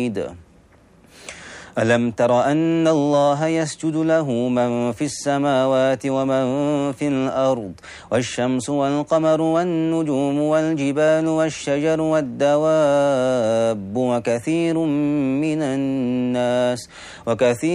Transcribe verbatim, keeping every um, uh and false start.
حميد. ألم تر أن الله يسجد له من في السماوات ومن في الأرض والشمس والقمر والنجوم والجبال والشجر والدواب وكثير من الناس وكثير